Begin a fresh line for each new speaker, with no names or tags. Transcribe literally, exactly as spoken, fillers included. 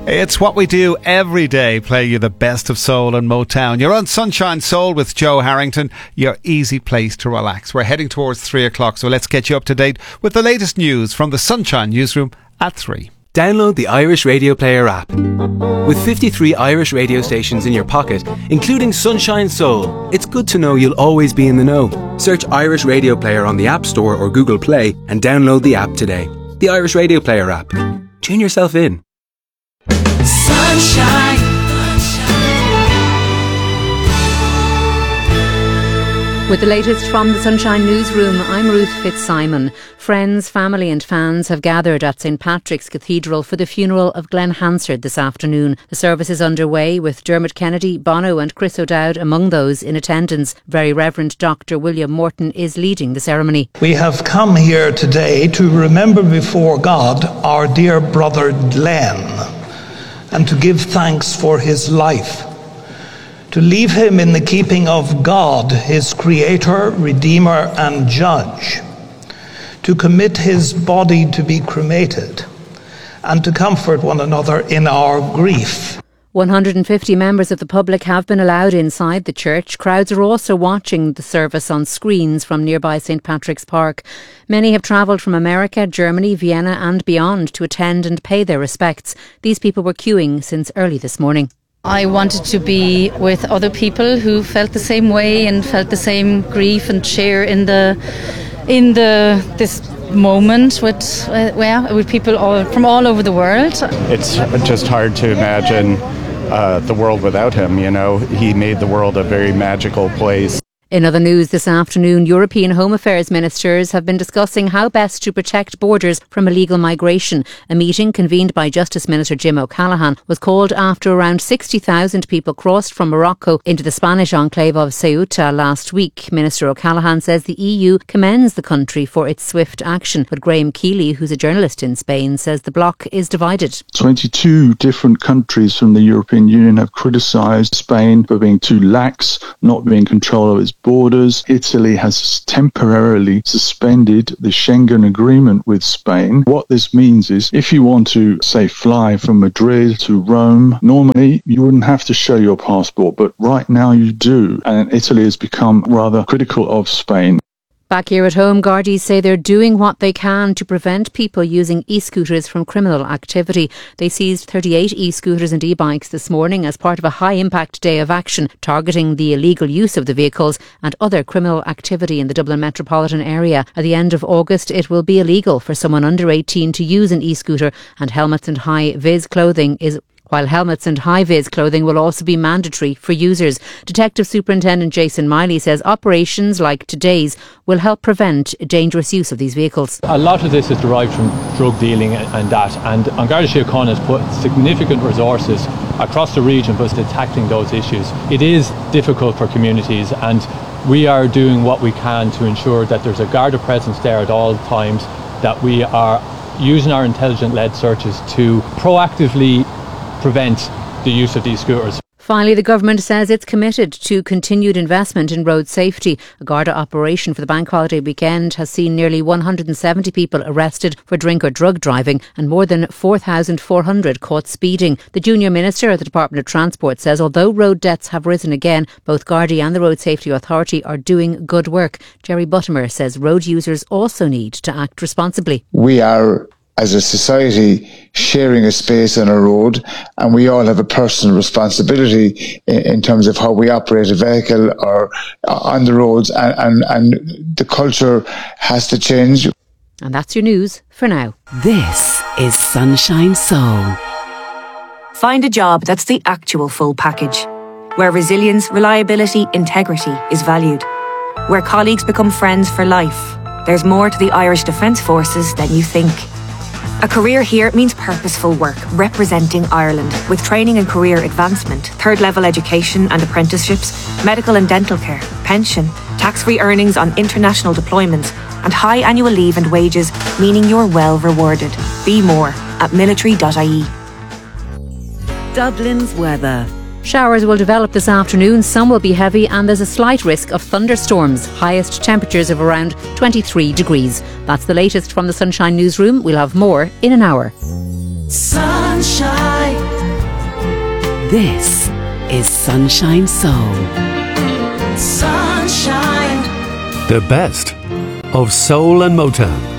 It's what we do every day, play you the best of soul and Motown. You're on Sunshine Soul with Joe Harrington, your easy place to relax. We're heading towards three o'clock, so let's get you up to date with the latest news from the Sunshine Newsroom at three.
Download the Irish Radio Player app. With fifty-three Irish radio stations in your pocket, including Sunshine Soul, it's good to know you'll always be in the know. Search Irish Radio Player on the App Store or Google Play and download the app today. The Irish Radio Player app. Tune yourself in.
Sunshine.
With the latest from the Sunshine Newsroom, I'm Ruth Fitzsimon. Friends, family and fans have gathered at St Patrick's Cathedral for the funeral of Glenn Hansard this afternoon. The service is underway with Dermot Kennedy, Bono and Chris O'Dowd among those in attendance. Very Reverend Doctor William Morton is leading the ceremony.
We have come here today to remember before God our dear brother Glenn and to give thanks for his life. To leave him in the keeping of God, his Creator, Redeemer and Judge, to commit his body to be cremated, and to comfort one another in our grief.
one hundred fifty members of the public have been allowed inside the church. Crowds are also watching the service on screens from nearby St Patrick's Park. Many have travelled from America, Germany, Vienna and beyond to attend and pay their respects. These people were queuing since early this morning.
I wanted to be with other people who felt the same way and felt the same grief and share in the in the this moment with uh, well, with people all from all over the world.
It's just hard to imagine uh, the world without him. You know, he made the world a very magical place.
In other news this afternoon, European Home Affairs ministers have been discussing how best to protect borders from illegal migration. A meeting convened by Justice Minister Jim O'Callaghan was called after around sixty thousand people crossed from Morocco into the Spanish enclave of Ceuta last week. Minister O'Callaghan says the E U commends the country for its swift action. But Graham Keeley, who's a journalist in Spain, says the bloc is divided.
twenty-two different countries from the European Union have criticised Spain for being too lax, not being in control of its borders. Italy has temporarily suspended the Schengen agreement with Spain. What this means is if you want to, say, fly from Madrid to Rome, normally you wouldn't have to show your passport, but right now you do. And Italy has become rather critical of Spain.
Back here at home, Gardaí say they're doing what they can to prevent people using e-scooters from criminal activity. They seized thirty-eight e-scooters and e-bikes this morning as part of a high-impact day of action targeting the illegal use of the vehicles and other criminal activity in the Dublin metropolitan area. At the end of August, it will be illegal for someone under eighteen to use an e-scooter, and helmets and high-vis clothing is while helmets and high-vis clothing will also be mandatory for users. Detective Superintendent Jason Miley says operations like today's will help prevent dangerous use of these vehicles.
A lot of this is derived from drug dealing and that, and An Garda Síochána has put significant resources across the region for tackling those issues. It is difficult for communities, and we are doing what we can to ensure that there's a Garda presence there at all times, that we are using our intelligent-led searches to proactively prevent the use of these scooters.
Finally, the government says it's committed to continued investment in road safety. A Garda operation for the bank holiday weekend has seen nearly one hundred seventy people arrested for drink or drug driving and more than four thousand four hundred caught speeding. The junior minister at the Department of Transport says although road deaths have risen again, both Gardaí and the Road Safety Authority are doing good work. Jerry Buttimer says road users also need to act responsibly.
We are, as a society, sharing a space on a road, and we all have a personal responsibility in, in terms of how we operate a vehicle or uh, on the roads, and, and, and the culture has to change.
And that's your news for now.
This is Sunshine Soul. Find a job that's the actual full package, where resilience, reliability, integrity is valued, where colleagues become friends for life. There's more to the Irish Defence Forces than you think. A career here means purposeful work, representing Ireland, with training and career advancement, third-level education and apprenticeships, medical and dental care, pension, tax-free earnings on international deployments, and high annual leave and wages, meaning you're well rewarded. Be more at military dot I E.
Dublin's weather.
Showers will develop this afternoon. Some will be heavy and there's a slight risk of thunderstorms. Highest temperatures of around twenty-three degrees. That's the latest from the Sunshine Newsroom. We'll have more in an hour.
Sunshine.
This is Sunshine Soul.
Sunshine.
The best of soul and Motown.